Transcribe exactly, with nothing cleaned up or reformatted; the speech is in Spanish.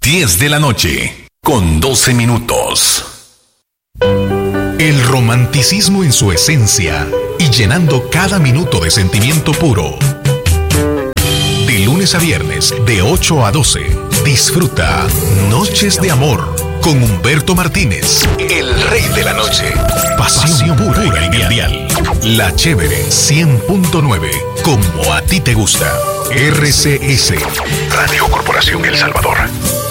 diez de la noche, con doce minutos. El romanticismo en su esencia y llenando cada minuto de sentimiento puro. De lunes a viernes, de ocho a doce, disfruta Noches de Amor con Humberto Martínez, el rey de la noche. Pasión pura en el dial. La Chévere cien punto nueve, como a ti te gusta. R C S, Radio Corporación El Salvador.